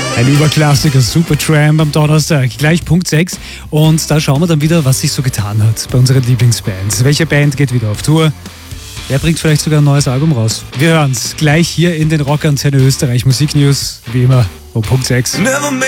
Ein Überklassiker, Supertramp am Donnerstag, gleich Punkt 6. Und da schauen wir dann wieder, was sich so getan hat bei unseren Lieblingsbands. Welche Band geht wieder auf Tour? Wer bringt vielleicht sogar ein neues Album raus? Wir hören es gleich hier in den Rockantenne Österreich Musiknews, wie immer, um Punkt 6.